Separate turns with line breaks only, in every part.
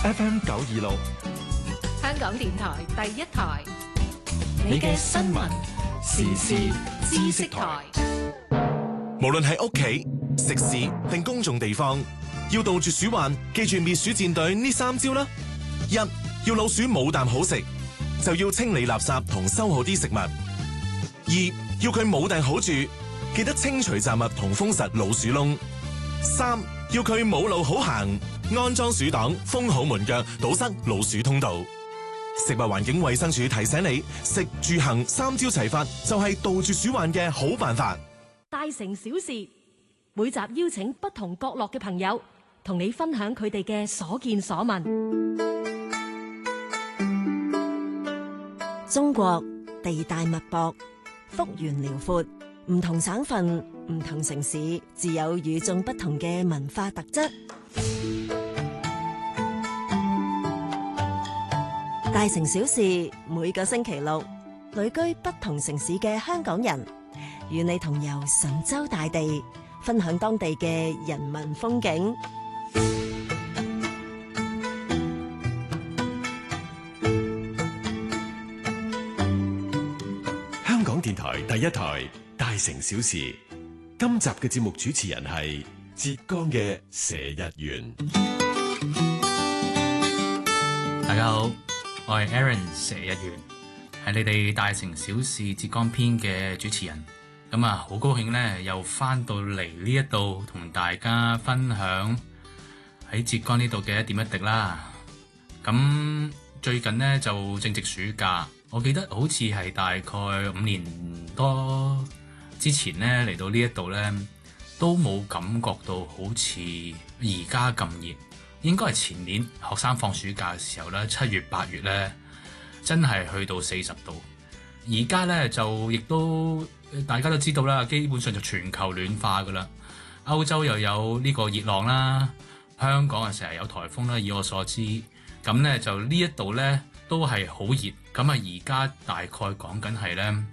FM 926，
香港電台第一台，
你嘅新聞時事知識台。
無論係屋企、食肆定公眾地方，要杜絕鼠患，記住滅鼠戰隊呢3招啦。1. 要老鼠冇啖好食，就要清理垃圾同收好啲食物。2. 要佢冇埞好住，記得清除雜物同封實老鼠窿。3. 要佢冇路好行，安裝鼠擋，封好門腳，堵塞老鼠通道。食物環境衛生署提醒你，食住行3招齊發，就係杜絕鼠患嘅好辦法。
大城小事，每集邀請不同角落嘅朋友，同你分享佢哋嘅所見所聞。中國地大物博，幅員遼闊，唔同省份、唔同城市，自有與眾不同嘅文化特質。大城小事，每個星期六，旅居不同城市嘅香港人，與你同遊神州大地，分享當地嘅人文風景。
香港電台第一台大城小事，今集嘅節目主持人係浙江嘅佘日元。
大家好，我係 Aaron 佘日元，係你哋大城小事浙江篇嘅主持人。咁啊，好高興咧，又翻到嚟呢一度同大家分享喺浙江呢度嘅一點一滴啦。咁最近呢，就正值暑假，我記得好似係大概5年多之前呢，嚟到呢一度呢，都冇感覺到好似而家咁熱。應該係前年學生放暑假嘅時候呢，7月8月呢，真係去到40度。而家呢，就亦都大家都知道啦，基本上就全球暖化噶啦。歐洲又有呢個熱浪啦，香港啊成日有颱風啦。以我所知，咁呢就呢一度呢都係好熱。咁啊而家大概講緊係呢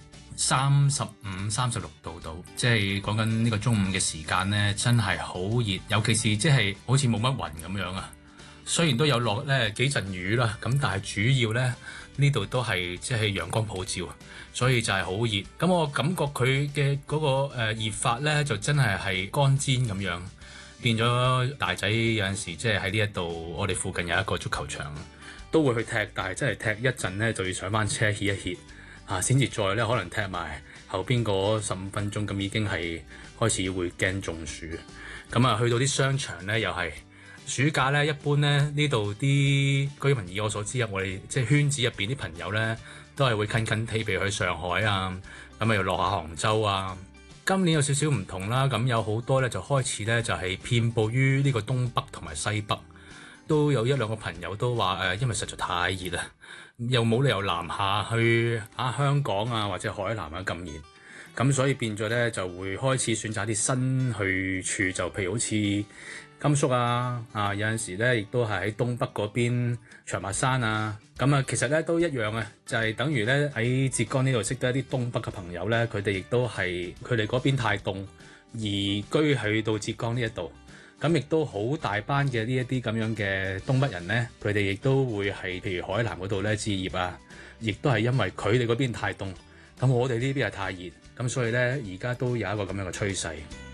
35、36度度，即係講緊呢個中午嘅時間呢，真係好熱。尤其是即係好似冇乜雲咁樣啊。雖然都有落呢幾陣雨啦，咁但係主要呢，呢度都係即係陽光普照，所以就係好熱。咁我感覺佢嘅嗰個熱法呢，就真係乾煎咁樣，變咗大仔有陣時即係喺呢一度，我哋附近有一個足球場，都會去踢，但係真係踢一陣呢，就要上翻車歇一歇先至再呢可能踢埋後邊嗰15分鐘，咁已經係開始會驚中暑。咁啊去到啲商場呢，又係。暑假咧，一般咧呢度啲居民，以我所知啊，我哋即係圈子入邊啲朋友咧，都係會近譬如去上海啊，咁啊又落下杭州啊。今年有少少唔同啦，咁有好多咧就開始咧就係遍佈於呢個東北同埋西北，都有1、2個朋友都話因為實在太熱啦，又冇理由南下去香港啊或者海南啊咁熱，咁所以變咗咧就會開始選擇啲新去處，就譬如好似甘肅啊，有陣時咧亦都係喺東北嗰邊長白山啊，咁啊其實咧都一樣嘅，就係等於咧喺浙江呢度識得一啲東北嘅朋友咧，佢哋亦都係佢哋嗰邊太凍，移居去到浙江呢一度，咁亦都好大班嘅呢一啲咁樣嘅東北人咧，佢哋亦都會係譬如海南嗰度咧置業啊，亦都係因為佢哋嗰邊太凍，咁我哋呢邊係太熱，咁所以咧而家都有一個咁樣嘅趨勢。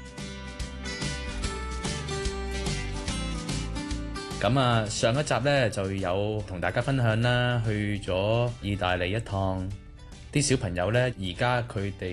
咁啊，上一集咧就有同大家分享啦，去咗意大利一趟，啲小朋友咧而家佢哋